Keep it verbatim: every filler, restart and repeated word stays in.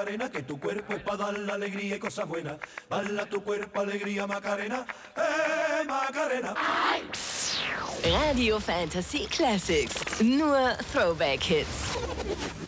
Macarena, que tu cuerpo es para dar la alegría y cosas buenas. Bala tu cuerpo, alegría, Macarena, eh, Macarena. Radio Fantasy Classics, nur Throwback-Hits.